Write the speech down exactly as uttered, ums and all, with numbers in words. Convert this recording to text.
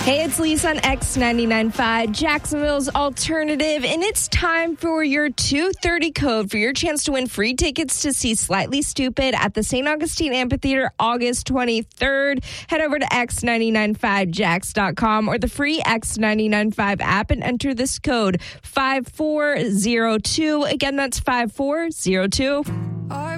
Hey, it's Lisa on X ninety-nine point five, Jacksonville's alternative, and it's time for your two thirty code for your chance to win free tickets to see Slightly Stoopid at the Saint Augustine Amphitheater August twenty-third. Head over to x nine nine five jacks dot com or the free X ninety-nine point five app and enter this code five four zero two. Again, that's five four zero two.